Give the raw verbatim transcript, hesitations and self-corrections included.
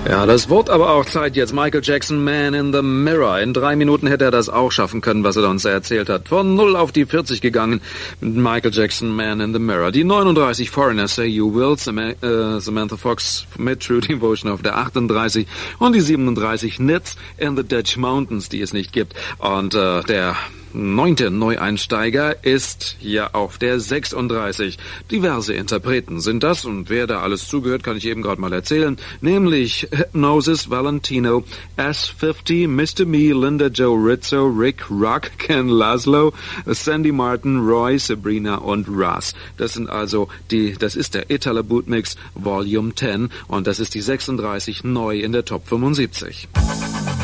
Ja, das wird aber auch Zeit jetzt. Michael Jackson, Man in the Mirror. In drei Minuten hätte er das auch schaffen können, was er uns erzählt hat. Von null auf die vierzig gegangen mit Michael Jackson, Man in the Mirror. Die neununddreißig Foreigner, Say You Will, Sam- äh, Samantha Fox mit True Devotion auf der achtunddreißig und die siebenunddreißig Nits in the Dutch Mountains, die es nicht gibt. Und äh, der neunte Neueinsteiger ist hier auf der sechsunddreißig. Diverse Interpreten sind das, und wer da alles zugehört, kann ich eben gerade mal erzählen, nämlich Hypnosis, Valentino, S fünfzig, Mister Me, Linda Joe Rizzo, Rick Rock, Ken Laszlo, Sandy Martin, Roy, Sabrina und Russ. Das sind also die, das ist der Italo Bootmix Volume zehn, und das ist die sechsunddreißig neu in der Top fünfundsiebzig.